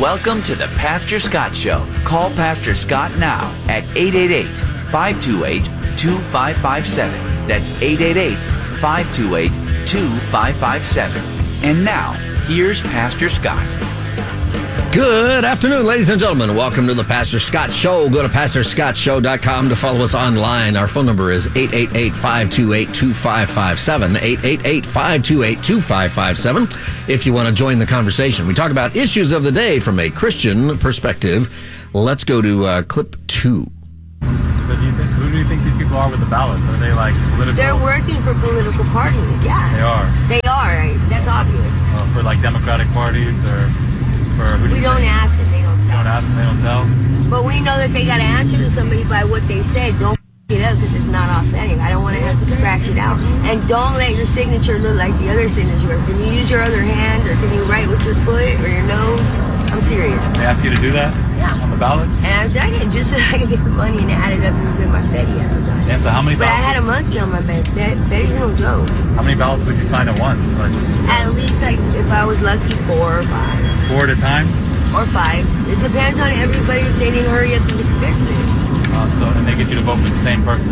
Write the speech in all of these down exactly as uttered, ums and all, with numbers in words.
Welcome to the Pastor Scott Show. Call Pastor Scott now at eight eight eight, five two eight, two five five seven. That's eight eight eight, five two eight, two five five seven. And now, here's Pastor Scott. Good afternoon, ladies and gentlemen. Welcome to the Pastor Scott Show. Go to pastor scott show dot com to follow us online. Our phone number is eight eight eight, five two eight, two five five seven, eight eight eight, five two eight, two five five seven. If you want to join the conversation, we talk about issues of the day from a Christian perspective. Let's go to uh, clip two. So do you think, who do you think these people are with the ballots? Are they like political? They're working for political parties, yeah. They are? They are. That's obvious. Uh, for like Democratic parties or for who do We you don't think? ask and they don't You tell. don't ask and they don't tell? But we know that they got to answer to somebody by what they said. Don't f- it up because it's not authentic. I don't want to have to scratch it out. And don't let your signature look like the other signature. Can you use your other hand or can you write with your foot or your nose? I'm serious. They ask you to do that? Yeah. On the ballots? And I've done it just so I can get the money and add it up and get my Betty out of it. Yeah, so how many But I ballots? had a monkey on my bed. Bet- Betty's no joke. How many ballots would you sign at once? Like At least, like, if I was lucky, four or five. four at a time? Or five. It depends on everybody if they didn't hurry up and get the fixes. Uh, so and they get you to vote for the same person?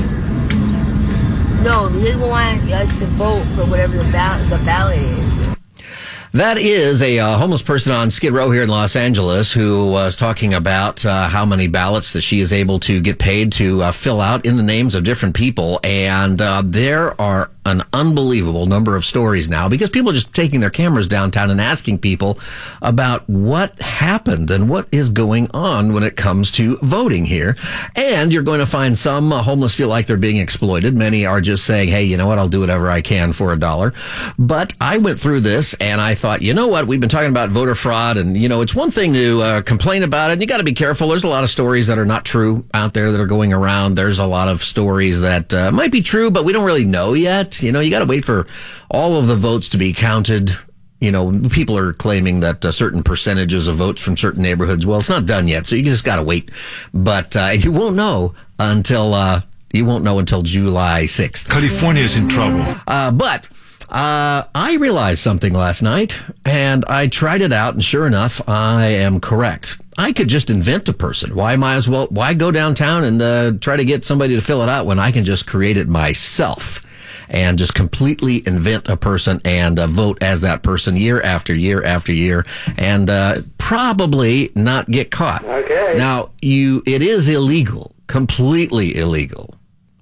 No, they want us to vote for whatever the, ball- the ballot is. That is a uh, homeless person on Skid Row here in Los Angeles who was talking about uh, how many ballots that she is able to get paid to uh, fill out in the names of different people. And uh, there are an unbelievable number of stories now because people are just taking their cameras downtown and asking people about what happened and what is going on when it comes to voting here. And you're going to find some uh, homeless feel like they're being exploited. Many are just saying, hey, you know what, I'll do whatever I can for a dollar. But I went through this and I thought, you know what, we've been talking about voter fraud and, you know, it's one thing to uh, complain about it. And you got to be careful. There's a lot of stories that are not true out there that are going around. There's a lot of stories that uh, might be true, but we don't really know yet. You know, you got to wait for all of the votes to be counted. You know, people are claiming that uh, certain percentages of votes from certain neighborhoods, well, it's not done yet. So you just got to wait. But uh, you won't know until, uh, you won't know until July sixth. California is in trouble. Uh, but Uh, I realized something last night, and I tried it out, and sure enough, I am correct. I could just invent a person. Why might as well, why go downtown and uh, try to get somebody to fill it out when I can just create it myself and just completely invent a person and uh, vote as that person year after year after year and uh, probably not get caught. Okay. Now, you, it is illegal, completely illegal.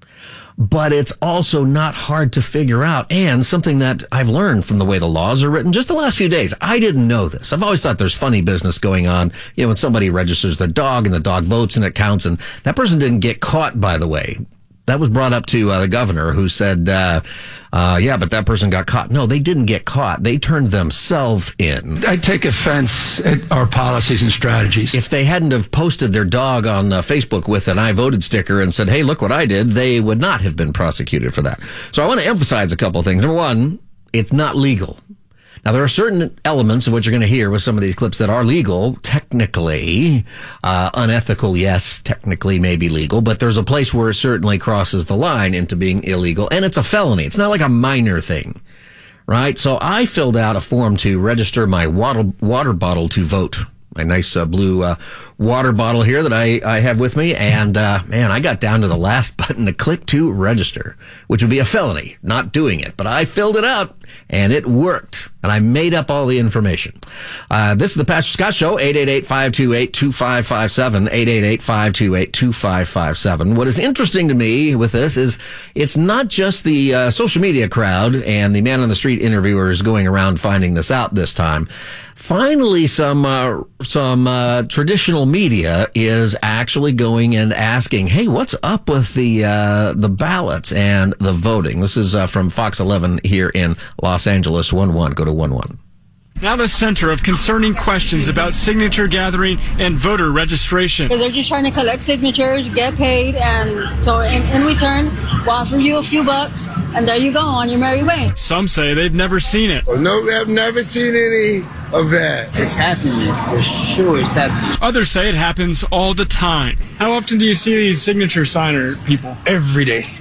But it's also not hard to figure out, and something that I've learned from the way the laws are written just the last few days. I didn't know this. I've always thought there's funny business going on. You know, when somebody registers their dog and the dog votes and it counts, and that person didn't get caught, by the way. That was brought up to uh, the governor, who said, uh, uh, yeah, but that person got caught. No, they didn't get caught. They turned themselves in. I take offense at our policies and strategies. If they hadn't have posted their dog on uh, Facebook with an I voted sticker and said, hey, look what I did, they would not have been prosecuted for that. So I want to emphasize a couple of things. Number one, it's not legal. Now, there are certain elements of what you're going to hear with some of these clips that are legal, technically, uh, unethical, yes, technically maybe legal, but there's a place where it certainly crosses the line into being illegal, and it's a felony. It's not like a minor thing, right? So I filled out a form to register my water, water bottle to vote. My nice uh, blue uh, water bottle here that I, I have with me. And, uh, man, I got down to the last button to click to register, which would be a felony, not doing it. But I filled it out, and it worked. And I made up all the information. Uh, this is the Pastor Scott Show, eight eight eight, five two eight, two five five seven, eight eight eight, five two eight, two five five seven. What is interesting to me with this is it's not just the uh, social media crowd and the man on the street interviewers going around finding this out this time. Finally, some uh, some uh, traditional media is actually going and asking, "Hey, what's up with the uh, the ballots and the voting?" This is uh, from Fox eleven here in Los Angeles. One one, go to one one. Now the center of concerning questions about signature gathering and voter registration. They're just trying to collect signatures, get paid, and so in, in return, we'll offer you a few bucks, and there you go on your merry way. Some say they've never seen it. No, I've never seen any of that. It's happening. For sure it's happening. Others say it happens all the time. How often do you see these signature signer people? Every day.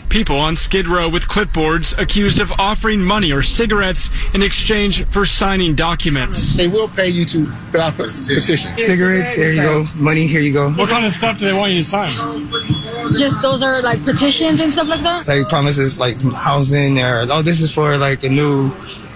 people on Skid Row with clipboards accused of offering money or cigarettes in exchange for signing documents. They will pay you to fill out petitions. Cigarettes, here you go. Money, here you go. What kind of stuff do they want you to sign? Just those are like petitions and stuff like that? It's like promises like housing or, oh, this is for like a new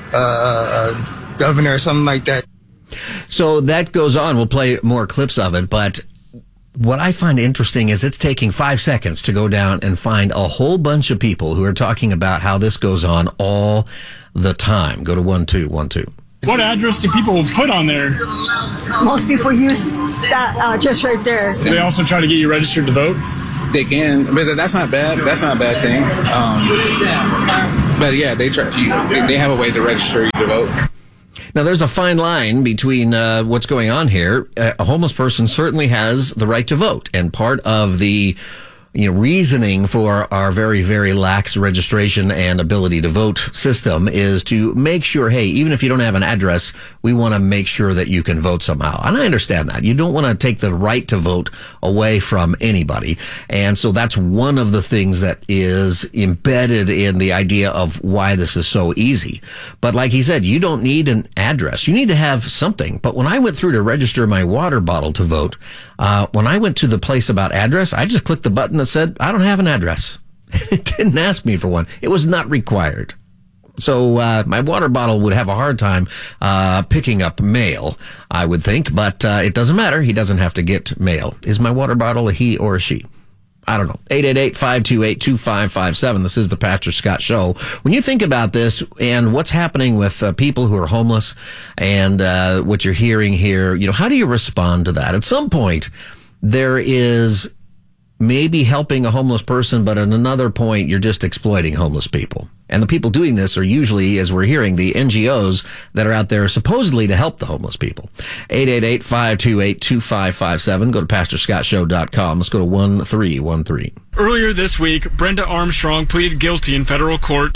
uh, governor or something like that. So that goes on. We'll play more clips of it, but what I find interesting is it's taking five seconds to go down and find a whole bunch of people who are talking about how this goes on all the time. Go to one two one two. What address do people put on there? Most people use that uh, just right there. Do they also try to get you registered to vote? They can, but that's not bad. That's not a bad thing. Um, but yeah, they try. You, they have a way to register you to vote. Now, there's a fine line between uh, what's going on here. Uh, a homeless person certainly has the right to vote, and part of the you know, reasoning for our very, very lax registration and ability to vote system is to make sure, hey, even if you don't have an address, we want to make sure that you can vote somehow. And I understand that. You don't want to take the right to vote away from anybody. And so that's one of the things that is embedded in the idea of why this is so easy. But like he said, you don't need an address. You need to have something. But when I went through to register my water bottle to vote, uh, when I went to the place about address, I just clicked the button that said, I don't have an address. It didn't ask me for one. It was not required. So uh, my water bottle would have a hard time uh, picking up mail, I would think. But uh, it doesn't matter. He doesn't have to get mail. Is my water bottle a he or a she? I don't know. eight eight eight, five two eight, two five five seven. This is the Pastor Scott Show. When you think about this and what's happening with uh, people who are homeless and uh, what you're hearing here, you know, how do you respond to that? At some point, there is maybe helping a homeless person, but at another point, you're just exploiting homeless people. And the people doing this are usually, as we're hearing, the N G Os that are out there supposedly to help the homeless people. eight eight eight, five two eight, two five five seven. Go to pastor scott show dot com. Let's go to one three one three. Earlier this week, Brenda Armstrong pleaded guilty in federal court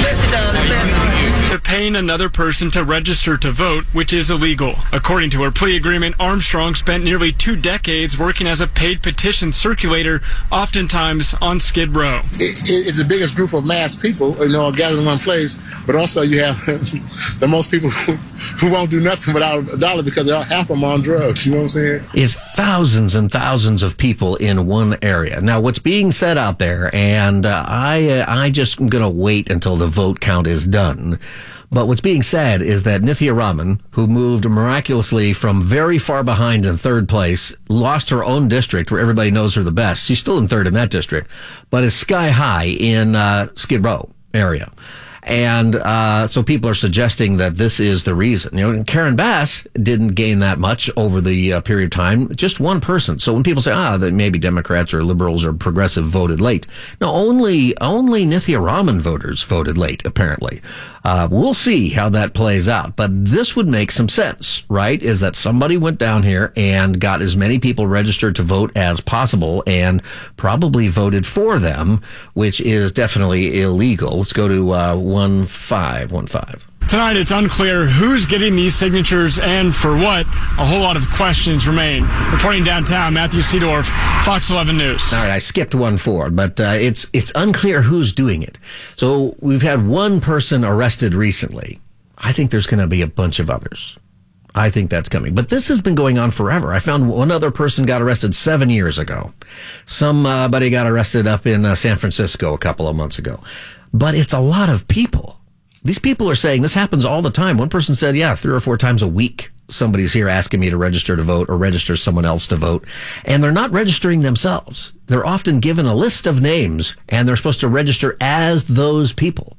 to paying another person to register to vote, which is illegal. According to her plea agreement, Armstrong spent nearly two decades working as a paid petition circulator, oftentimes on Skid Row. It, it's the biggest group of mass people, you know, gathered in one place, but also you have the most people who, who won't do nothing without a dollar because they're half of them on drugs. You know what I'm saying? Is thousands and thousands of people in one area. Now, what's being said out there, and uh, I, uh, I just am going to wait until the vote count is done. But what's being said is that Nithya Raman, who moved miraculously from very far behind in third place, lost her own district where everybody knows her the best. She's still in third in that district, but is sky high in uh, Skid Row area. And uh so people are suggesting that this is the reason. You know, and Karen Bass didn't gain that much over the uh, period of time, just one person. So when people say, ah, that maybe Democrats or liberals or progressive voted late. No, only only Nithya Raman voters voted late, apparently. Uh we'll see how that plays out. But this would make some sense, right? Is that somebody went down here and got as many people registered to vote as possible and probably voted for them, which is definitely illegal. Let's go to uh one five one five. Tonight, it's unclear who's getting these signatures and for what. A whole lot of questions remain. Reporting downtown, Matthew Seedorf, Fox eleven News. All right, I skipped one forward, but uh, it's it's unclear who's doing it. So we've had one person arrested recently. I think there's going to be a bunch of others. I think that's coming. But this has been going on forever. I found one other person got arrested seven years ago. Somebody got arrested up in uh, San Francisco a couple of months ago. But it's a lot of people. These people are saying this happens all the time. One person said, yeah, three or four times a week, somebody's here asking me to register to vote or register someone else to vote. And they're not registering themselves. They're often given a list of names and they're supposed to register as those people.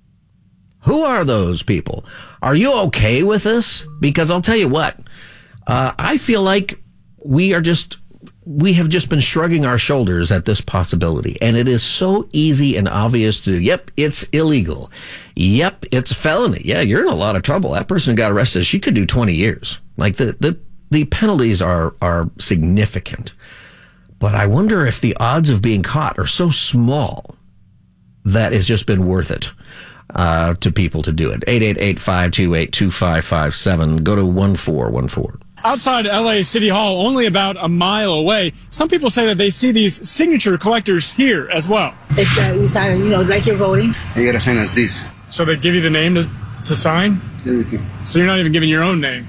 Who are those people? Are you okay with this? Because I'll tell you what, uh, I feel like we are just, we have just been shrugging our shoulders at this possibility. And it is so easy and obvious to, yep, it's illegal. Yep, it's a felony. Yeah, you're in a lot of trouble. That person who got arrested, she could do twenty years. Like the, the, the penalties are, are significant. But I wonder if the odds of being caught are so small that it's just been worth it. Uh, to people to do it. eight eight eight, five two eight, two five five seven. Go to one four one four. Outside L A City Hall, only about a mile away, some people say that they see these signature collectors here as well. It's that you sign, you know, like you're voting. You gotta sign as this. So they give you the name to, to sign? Everything. So you're not even giving your own name?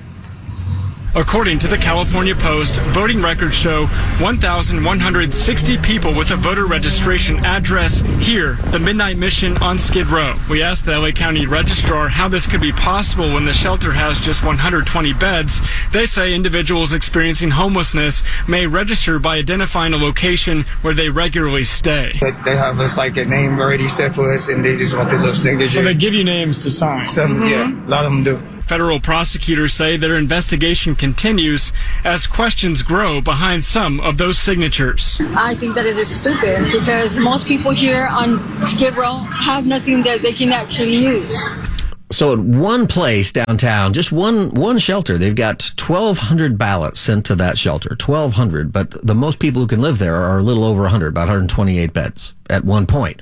According to the California Post, voting records show one thousand one hundred sixty people with a voter registration address here, the Midnight Mission on Skid Row. We asked the L A County Registrar how this could be possible when the shelter has just one hundred twenty beds. They say individuals experiencing homelessness may register by identifying a location where they regularly stay. They have us like a name already set for us, and they just want the little signature. So they give you names to sign? Some, mm-hmm. Yeah, a lot of them do. Federal prosecutors say their investigation continues as questions grow behind some of those signatures. I think that it is stupid because most people here on Skid Row have nothing that they can actually use. So at one place downtown, just one one shelter, they've got twelve hundred ballots sent to that shelter. twelve hundred, but the most people who can live there are a little over one hundred, about one hundred twenty-eight beds at one point.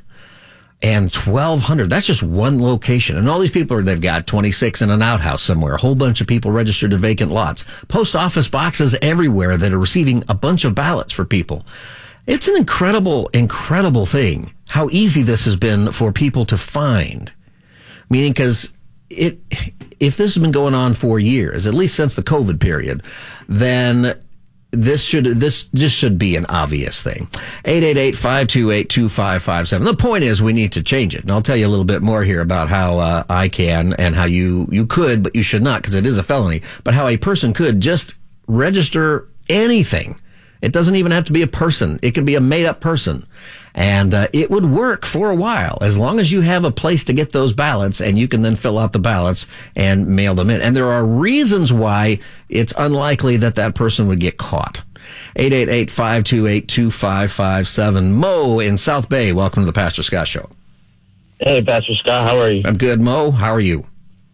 And twelve hundred, that's just one location. And all these people, are they've got twenty-six in an outhouse somewhere, a whole bunch of people registered to vacant lots, post office boxes everywhere that are receiving a bunch of ballots for people. It's an incredible, incredible thing how easy this has been for people to find. Meaning, because it, if this has been going on for years, at least since the COVID period, then This should, this just should be an obvious thing. eight eight eight, five two eight, two five five seven. The point is we need to change it. And I'll tell you a little bit more here about how, uh, I can and how you, you could, but you should not because it is a felony, but how a person could just register anything. It doesn't even have to be a person. It can be a made up person. And, uh, it would work for a while as long as you have a place to get those ballots and you can then fill out the ballots and mail them in. And there are reasons why it's unlikely that that person would get caught. eight eight eight, five two eight, two five five seven. Mo in South Bay, welcome to the Pastor Scott Show. Hey, Pastor Scott, how are you? I'm good, Mo. How are you?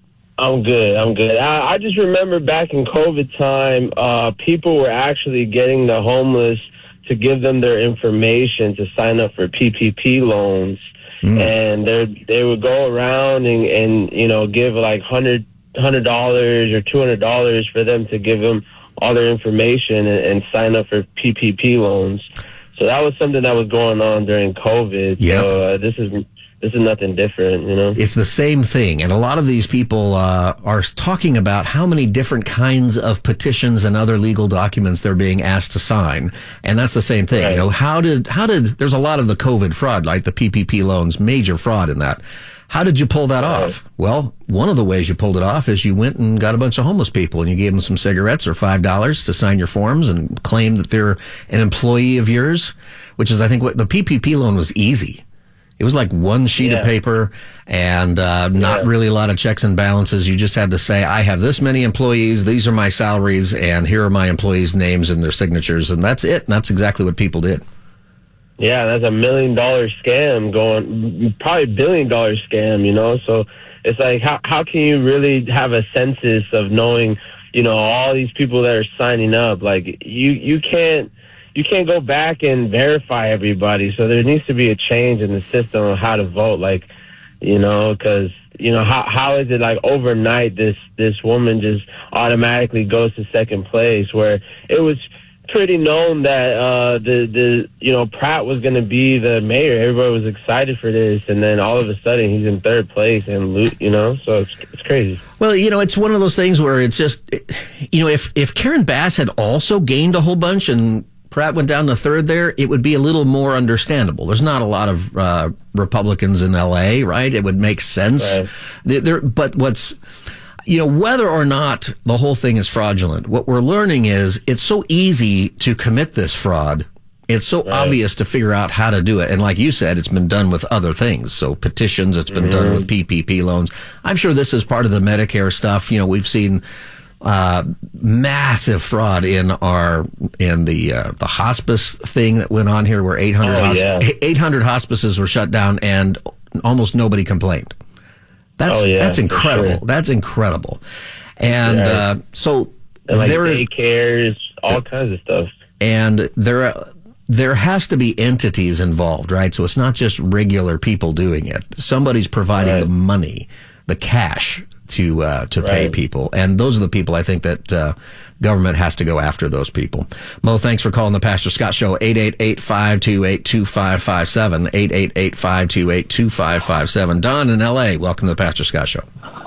I'm good. I'm good. I, I just remember back in COVID time, uh, people were actually getting the homeless to give them their information to sign up for P P P loans. Mm. And they they would go around and, and, you know, give like one hundred dollars one hundred dollars or two hundred dollars for them to give them all their information and, and sign up for P P P loans. So that was something that was going on during COVID. Yep. So uh, this is this is nothing different, you know. It's the same thing. And a lot of these people uh, are talking about how many different kinds of petitions and other legal documents they're being asked to sign. And that's the same thing. Right. You know, how did, how did, there's a lot of the COVID fraud, like the P P P loans, major fraud in that. How did you pull that right. off? Well, one of the ways you pulled it off is you went and got a bunch of homeless people and you gave them some cigarettes or five dollars to sign your forms and claim that they're an employee of yours, which is, I think, what the P P P loan was easy. It was like one sheet yeah. of paper and uh, not yeah. really a lot of checks and balances. You just had to say, I have this many employees, these are my salaries, and here are my employees' names and their signatures, and that's it. And that's exactly what people did. Yeah, that's a million dollar scam going, probably billion dollar scam, you know? So it's like, how how can you really have a census of knowing, you know, all these people that are signing up? Like, you, you can't, you can't go back and verify everybody. So there needs to be a change in the system on how to vote. Like, you know, because, you know, how how is it like overnight this, this woman just automatically goes to second place, where it was pretty known that uh the the you know Pratt was going to be the mayor. Everybody was excited for this, and then all of a sudden he's in third place and you know so it's it's crazy. Well, you know, it's one of those things where it's just, you know, if if Karen Bass had also gained a whole bunch and Pratt went down to third there, it would be a little more understandable. There's not a lot of uh Republicans in L A, right? It would make sense. Right. There, there, but what's You know, whether or not the whole thing is fraudulent, what we're learning is it's so easy to commit this fraud. It's so right. obvious to figure out how to do it. And like you said, it's been done with other things. So petitions, it's been mm-hmm. done with P P P loans. I'm sure this is part of the Medicare stuff. You know, we've seen uh massive fraud in our in the uh, the hospice thing that went on here, where eight hundred oh, hosp- yeah. eight hundred hospices were shut down and almost nobody complained. That's, oh, yeah, that's incredible. Sure. That's incredible. And, yeah. uh, so and like there is daycares, all kinds of stuff. And there, there has to be entities involved, right? So it's not just regular people doing it. Somebody's providing right. the money, the cash to uh, to pay Right. people. And those are the people I think that uh, government has to go after those people. Mo, thanks for calling the Pastor Scott Show. eight eight eight, five two eight, two five five seven. eight eight eight, five two eight, two five five seven. Don in L A, welcome to the Pastor Scott Show.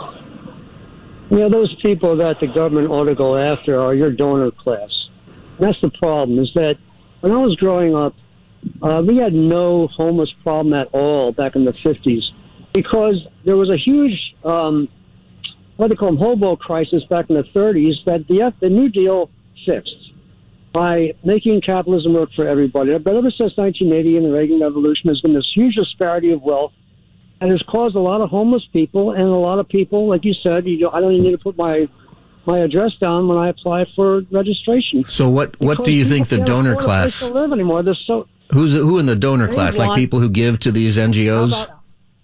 You know, those people that the government ought to go after are your donor class. That's the problem, is that when I was growing up, uh, we had no homeless problem at all back in the fifties because there was a huge, um, what they call them, hobo crisis back in the thirties that the, the New Deal fixed by making capitalism work for everybody. But ever since nineteen eighty and the Reagan Revolution, there's been this huge disparity of wealth. And it's caused a lot of homeless people, and a lot of people, like you said, you know, I don't even need to put my my address down when I apply for registration. So what, what Because do you people think the can't donor afford a place class, to live anymore? There's so who's who in the donor They class, like want- people who give to these N G Os? How about,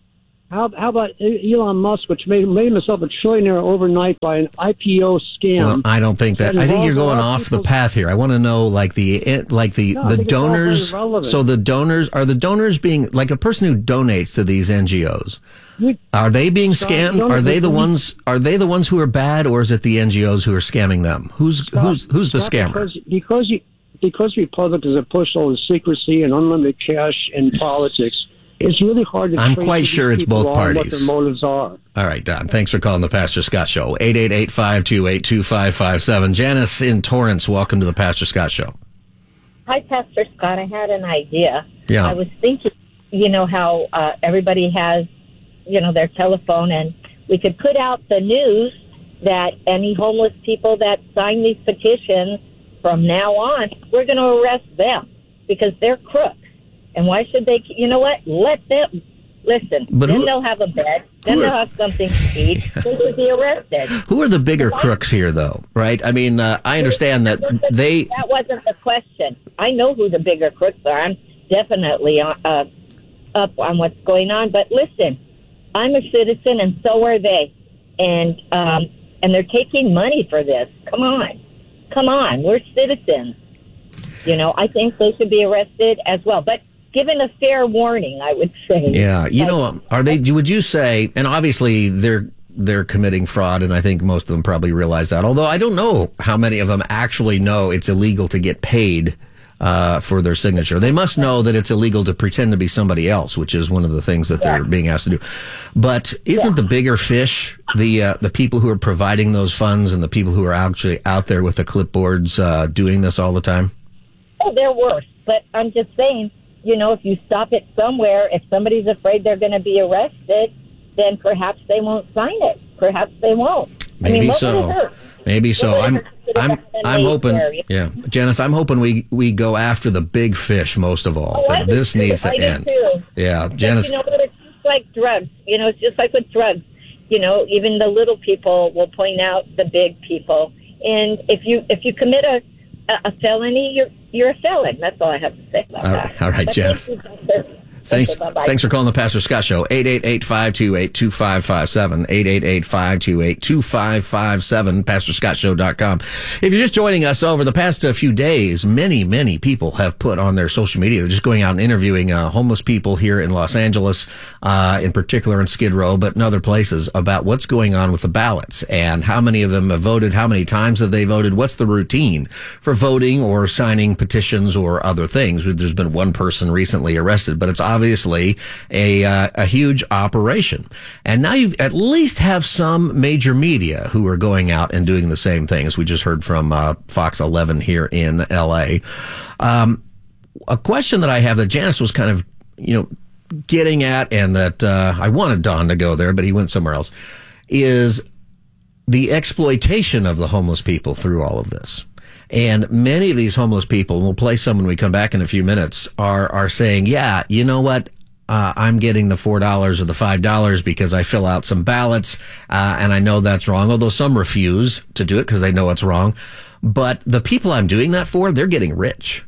how, how about Elon Musk, which made made himself a trillionaire overnight by an I P O scam? Well, I don't think that. that I think you're involves a going lot of off the people's- path here. I want to know, like the like the No, I the think it's all very donors. relevant. So the donors are the donors being like a person who donates to these N G Os. You- Are they being Scott, scammed? don't- Are they the you- ones? Are they the ones who are bad, or is it the N G Os who are scamming them? Who's Scott, who's who's the Scott, scammer? Because, because, you, because Republicans have pushed all the secrecy and unlimited cash in politics, it's really hard to I'm trace quite who sure these it's both people are and what parties. their motives are. All right, Don. Thanks for calling the Pastor Scott Show. eight eight eight, five two eight, two five five seven. Janice in Torrance, welcome to the Pastor Scott Show. Hi, Pastor Scott. I had an idea. Yeah. I was thinking, you know, how uh, everybody has, you know, their telephone, and we could put out the news that any homeless people that sign these petitions from now on, we're going to arrest them because they're crooks. And why should they, you know what, let them, listen, But then who- they'll have a bed, then who are- they'll have something to eat, they should be arrested. Who are the bigger crooks here, though? Right? I mean, uh, I understand that they. That wasn't the question. I know who the bigger crooks are. I'm definitely uh, uh, up on what's going on. But listen, I'm a citizen, and so are they. And um, and they're taking money for this. Come on. Come on. We're citizens. You know, I think they should be arrested as well. But given a fair warning, I would say. Yeah, you Like, know, are they? Would you say? And obviously, they're they're committing fraud, and I think most of them probably realize that. Although I don't know how many of them actually know it's illegal to get paid uh, for their signature. They must know that it's illegal to pretend to be somebody else, which is one of the things that they're being asked to do. But isn't the bigger fish the uh, the people who are providing those funds and the people who are actually out there with the clipboards uh, doing this all the time? Oh, they're worse. But I'm just saying, you know, if you stop it somewhere, if somebody's afraid they're going to be arrested, then perhaps they won't sign it. Perhaps they won't. I Maybe mean, what so. would it hurt? Maybe so. What would I'm it hurt to I'm have an I'm aid hoping. there, you Yeah, Janice, I'm hoping we we go after the big fish most of all. Oh, I that do this too. needs to I do end. too. Yeah, But, Janice. you know what? It's just like drugs. You know, it's just like with drugs. You know, even the little people will point out the big people. And if you if you commit a a, a felony, you're you're a felon. That's all I have to say about All that. right, all right, But Janice. thank you, Doctor. Thanks, Okay, bye-bye. thanks for calling the Pastor Scott Show. eight eight eight, five two eight, two five five seven. eight eight eight, five two eight, two five five seven. pastor scott show dot com. If you're just joining us over the past uh, few days, many, many people have put on their social media. They're just going out and interviewing uh, homeless people here in Los Angeles, uh, in particular in Skid Row, but in other places, about what's going on with the ballots and how many of them have voted, how many times have they voted, what's the routine for voting or signing petitions or other things. There's been one person recently arrested, but it's obviously a uh, a huge operation. And now you at least have some major media who are going out and doing the same thing, as we just heard from uh, Fox eleven here in L A. Um, a question that I have that Janice was kind of, you know, getting at, and that uh, I wanted Don to go there, but he went somewhere else, is the exploitation of the homeless people through all of this. And many of these homeless people, and we'll play some when we come back in a few minutes, are are saying, yeah, you know what? Uh, I'm getting the four dollars or the five dollars because I fill out some ballots, uh, and I know that's wrong, although some refuse to do it because they know it's wrong. But the people I'm doing that for, they're getting rich.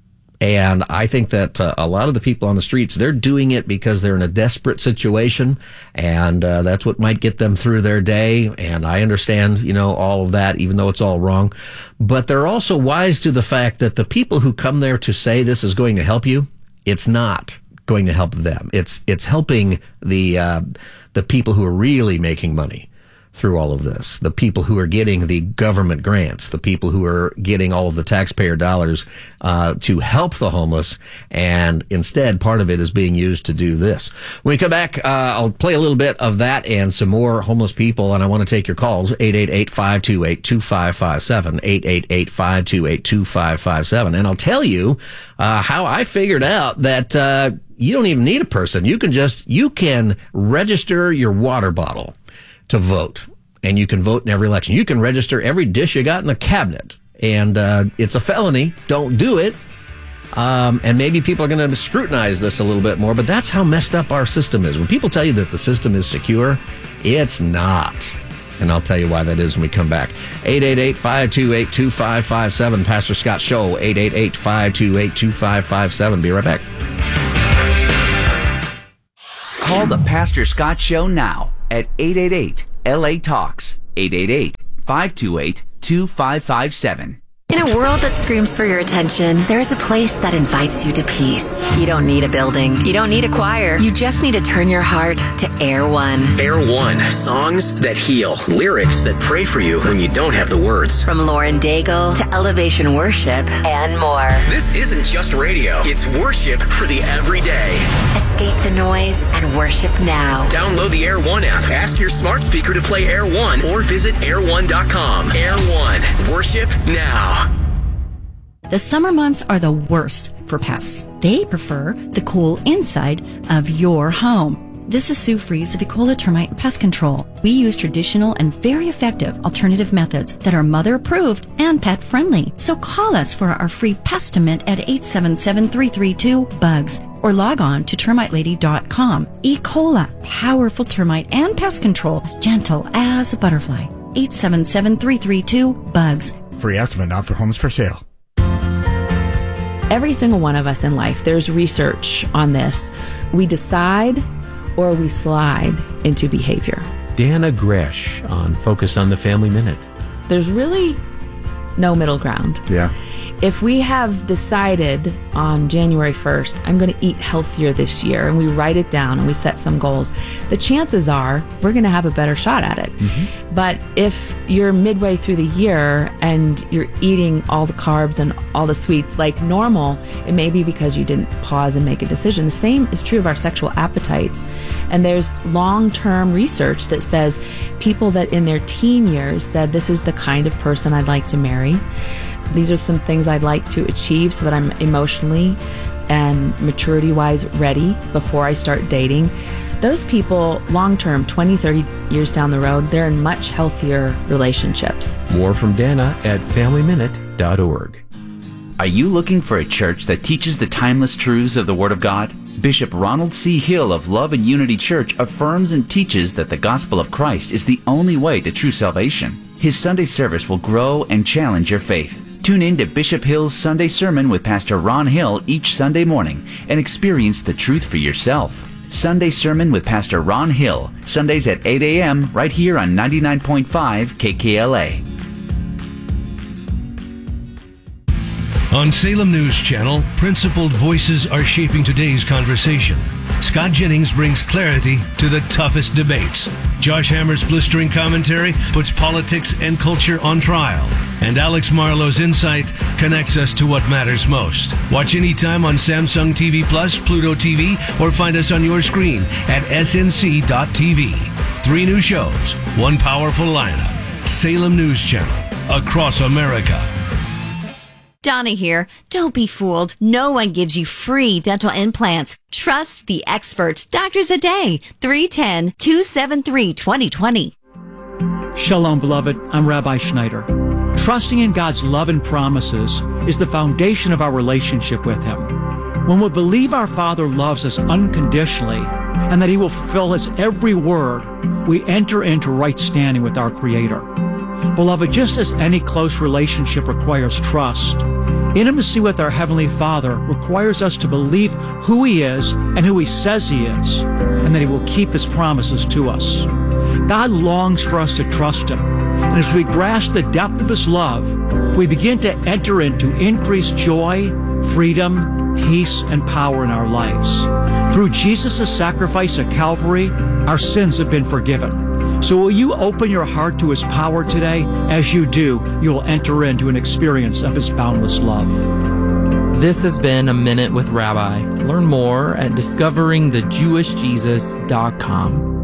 And I think that uh, a lot of the people on the streets, they're doing it because they're in a desperate situation, and uh, that's what might get them through their day. And I understand, you know, all of that, even though it's all wrong. But they're also wise to the fact that the people who come there to say this is going to help you, it's not going to help them. It's it's helping the uh, the people who are really making money through all of this. The people who are getting the government grants, the people who are getting all of the taxpayer dollars uh, to help the homeless, and instead part of it is being used to do this. When we come back, uh, I'll play a little bit of that and some more homeless people, and I want to take your calls, eight eight eight, five two eight, two five five seven, eight eight eight, five two eight, two five five seven, and I'll tell you uh, how I figured out that uh, you don't even need a person. You can just, you can register your water bottle to vote, and you can vote in every election. You can register every dish you got in the cabinet, and uh, it's a felony. Don't do it. Um, and maybe people are going to scrutinize this a little bit more, but that's how messed up our system is. When people tell you that the system is secure, it's not. And I'll tell you why that is when we come back. eight eight eight, five two eight, two five five seven, Pastor Scott Show, eight eight eight, five two eight, two five five seven. Be right back. Call the Pastor Scott Show now at eight eight eight, L A Talks, eight eight eight, five two eight, two five five seven. In a world that screams for your attention, there is a place that invites you to peace. You don't need a building. You don't need a choir. You just need to turn your heart to Air One. Air One. Songs that heal. Lyrics that pray for you when you don't have the words. From Lauren Daigle to Elevation Worship and more. This isn't just radio. It's worship for the everyday. Escape the noise and worship now. Download the Air One app. Ask your smart speaker to play Air One or visit air one dot com. Air One. Worship now. The summer months are the worst for pests. They prefer the cool inside of your home. This is Sue Fries of Ecola Termite Pest Control. We use traditional and very effective alternative methods that are mother approved and pet friendly. So call us for our free Pestimate at eight seven seven, three three two, B U G S or log on to termite lady dot com. Ecola, powerful termite and pest control, as gentle as a butterfly. eight seven seven, three three two, B U G S. Free estimate not for homes for sale. Every single one of us in life, there's research on this. We decide or we slide into behavior. Dana Gresh on Focus on the Family Minute. There's really no middle ground. Yeah. If we have decided on January first, I'm going to eat healthier this year, and we write it down and we set some goals, the chances are we're going to have a better shot at it. Mm-hmm. But if you're midway through the year and you're eating all the carbs and all the sweets like normal, it may be because you didn't pause and make a decision. The same is true of our sexual appetites. And there's long-term research that says people that in their teen years said, this is the kind of person I'd like to marry. These are some things I'd like to achieve so that I'm emotionally and maturity-wise ready before I start dating. Those people, long-term, twenty, thirty years down the road, they're in much healthier relationships. More from Dana at family minute dot org. Are you looking for a church that teaches the timeless truths of the Word of God? Bishop Ronald C. Hill of Love and Unity Church affirms and teaches that the gospel of Christ is the only way to true salvation. His Sunday service will grow and challenge your faith. Tune in to Bishop Hill's Sunday Sermon with Pastor Ron Hill each Sunday morning and experience the truth for yourself. Sunday Sermon with Pastor Ron Hill, Sundays at eight a.m. right here on ninety-nine point five K K L A. On Salem News Channel, principled voices are shaping today's conversation. Scott Jennings brings clarity to the toughest debates. Josh Hammer's blistering commentary puts politics and culture on trial. And Alex Marlowe's insight connects us to what matters most. Watch anytime on Samsung T V Plus, Pluto T V, or find us on your screen at S N C dot T V. Three new shows, one powerful lineup. Salem News Channel, across America. Donna here. Don't be fooled. No one gives you free dental implants. Trust the expert. Doctors a Day. three one zero, two seven three, two zero two zero. Shalom, beloved. I'm Rabbi Schneider. Trusting in God's love and promises is the foundation of our relationship with Him. When we believe our Father loves us unconditionally and that He will fulfill His every word, we enter into right standing with our Creator. Beloved, just as any close relationship requires trust, intimacy with our Heavenly Father requires us to believe who He is and who He says He is, and that He will keep His promises to us. God longs for us to trust Him, and as we grasp the depth of His love, we begin to enter into increased joy, freedom, peace, and power in our lives. Through Jesus' sacrifice at Calvary, our sins have been forgiven. So will you open your heart to His power today? As you do, you will enter into an experience of His boundless love. This has been A Minute with Rabbi. Learn more at discovering the jewish jesus dot com.